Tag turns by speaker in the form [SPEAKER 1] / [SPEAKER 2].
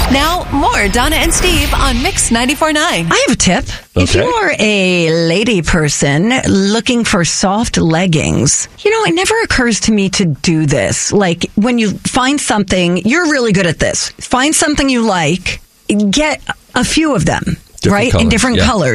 [SPEAKER 1] Now, more Donna and Steve on Mix 94.9.
[SPEAKER 2] I have a tip.
[SPEAKER 3] Okay.
[SPEAKER 2] If you are a lady person looking for soft leggings, it never occurs to me to do this. Like, when you find something, you're really good at this. Find something you like, get a few of them,
[SPEAKER 3] Different
[SPEAKER 2] right?
[SPEAKER 3] colors,
[SPEAKER 2] In different
[SPEAKER 3] yeah.
[SPEAKER 2] colors.